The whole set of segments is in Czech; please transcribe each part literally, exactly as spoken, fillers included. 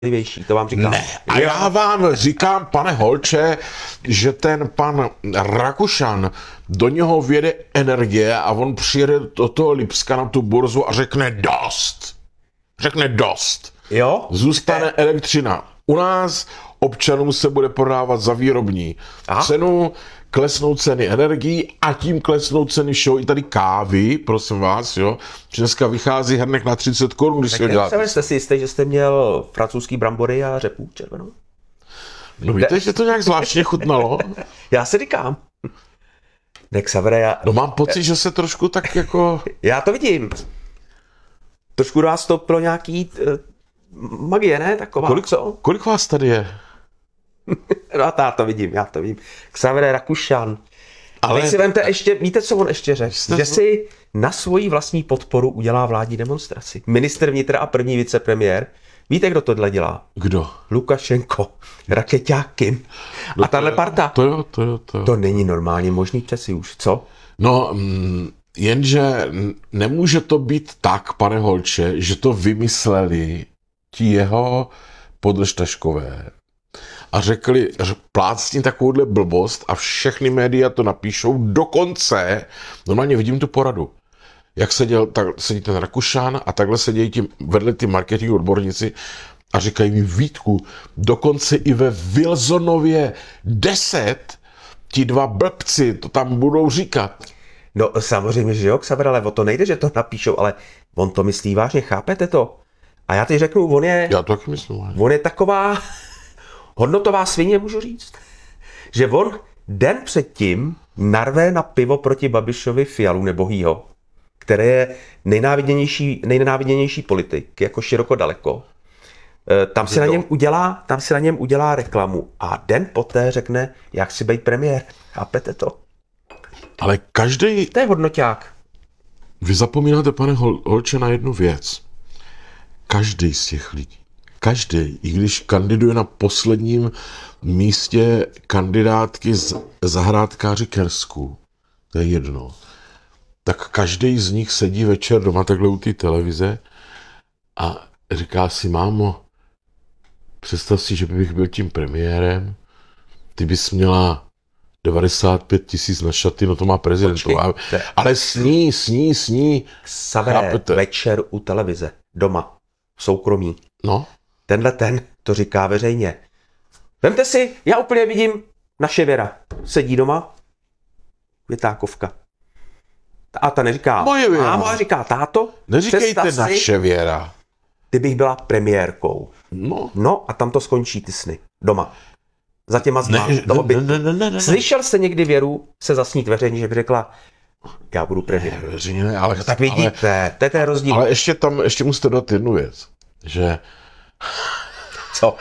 to vám říkám. Ne, a já vám říkám, pane Holče, že ten pan Rakušan, do něho vjede energie a on přijede do toho Lipska na tu burzu a řekne dost. Řekne dost. Jo? Zůstane elektřina u nás, občanům se bude prodávat za výrobní Aha. cenu, klesnou ceny energií a tím klesnou ceny všeho i tady kávy, prosím vás, jo. Dneska vychází hrnek na třicet korun, když si ho děláte. Jste si jistý, že jste měl francouzský brambory a řepu červenou? No víte, že to nějak zvláštně chutnalo? Já si říkám. Ne, Xavere, já... No mám pocit, že se trošku tak jako... Já to vidím. Trošku do vás to pro nějaký uh, magie, ne? Taková, kolik, co? Kolik vás tady je? No já to vidím, já to vidím. Xavere Rakušan. Ale si vemte ještě, víte, co on ještě řekl? Že si na svoji vlastní podporu udělá vládní demonstraci. Ministr vnitra a první vicepremiér. Víte, kdo tohle dělá? Kdo? Lukašenko, rakeťák Kim. No a tahle parta. To jo, to jo, to jo. To není normálně možný přeci už, co? No, jenže nemůže to být tak, pane Holče, že to vymysleli ti jeho podržtaškové a řekli, plácni takovouhle blbost a všechny média to napíšou dokonce. Normálně vidím tu poradu. Jak seděl, tak sedí ten Rakušan a takhle sedějí tím, vedle ty marketing odborníci a říkají mi Vítku, dokonce i ve Wilsonově deset ti dva blbci to tam budou říkat. No samozřejmě, že jo, Xaver, ale o to nejde, že to napíšou, ale on to myslí vážně, chápete to? A já teď řeknu, on je... Já to taky myslím vážně. On je taková hodnotová svině, můžu říct. Že on den předtím narve na pivo proti Babišovi Fialu nebohýho, který je nejnáviděnější, nejnenáviděnější politik, jako široko daleko. Tam si, na něm udělá, tam si na něm udělá reklamu a den poté řekne, jak chci být premiér. Chápete to? Ale každý... To je hodnoťák. Vy zapomínáte, pane Hol, Holče, na jednu věc. Každý z těch lidí, každý, i když kandiduje na posledním místě kandidátky z zahrádkáři Kersku, to je jedno, tak každý z nich sedí večer doma takhle u té televize a říká si, mámo, představ si, že bych byl tím premiérem, ty bys měla devadesát pět tisíc na šaty, no to má prezident, Počkej, ale sní, sní, sní. Xavere, večer u televize, doma, soukromí. No. Tenhle ten to říká veřejně. Vemte si, já úplně vidím naše Věra. Sedí doma, Větákovka. A ta neříká moje Věra. Mámo, a říká táto. Neříkejte naše Věra. Ty bych byla premiérkou. No. No a tam to skončí ty sny. Doma. Za těma zma. Ne, ne, ne, ne, ne, ne. Slyšel jste někdy Věru se zasnít veřejně, že by řekla, já budu premiér. Veřejně ne, ale... No, tak vidíte, ale, to je ten rozdíl. Ale ještě tam, ještě musíte dát jednu věc. Že... Co?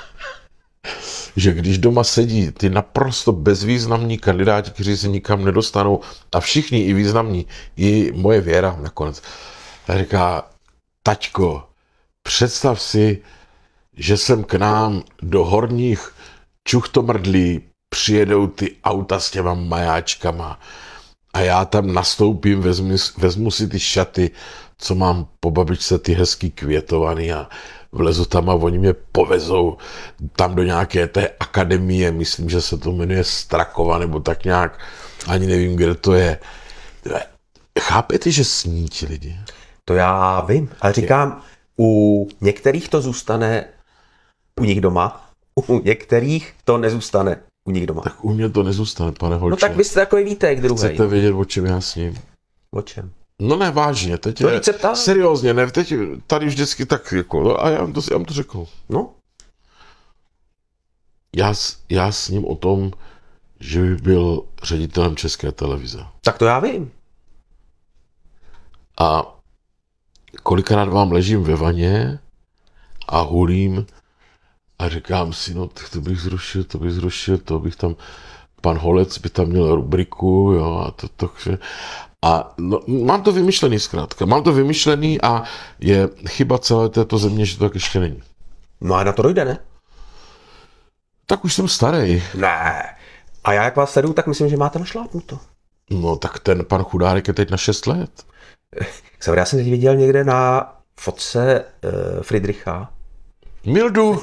že když doma sedí ty naprosto bezvýznamní kandidáti, kteří se nikam nedostanou a všichni i významní, i moje Věra nakonec, tak říká, taťko, představ si, že sem k nám do horních čuchtomrdlí přijedou ty auta s těma majáčkama a já tam nastoupím, vezmu, vezmu si ty šaty, co mám po babičce, ty hezký květovaný a vlezu tam a oni mě povezou tam do nějaké té akademie, myslím, že se to jmenuje Strakova, nebo tak nějak, ani nevím, kde to je. Chápete, že sní ti lidi? To já vím, ale říkám, u některých to zůstane u nich doma, u některých to nezůstane u nich doma. Tak u mě to nezůstane, pane Holče. No tak vy jste takový víte, jak druhý. Chcete vědět, o čem já sním? O čem? No ne, vážně, teď to je, seriózně, ne, teď tady vždycky tak jako, no, a já vám to, já vám to řeknu. No? Já, já sním o tom, že by byl ředitelem České televize. Tak to já vím. A kolikrát vám ležím ve vaně a hulím a říkám si, no to bych zrušil, to bych zrušil, to bych tam, pan Holec by tam měl rubriku, jo, a to, to, a no, mám to vymyšlený zkrátka, mám to vymyšlený a je chyba celé této země, že to tak ještě není. No a na to dojde, ne? Tak už jsem starý. Ne. A já jak vás sleduju, tak myslím, že máte našlápnuto. No tak ten pan Chudárek je teď na šest let. Já jsem teď viděl někde na fotce uh, Friedricha, Mildu,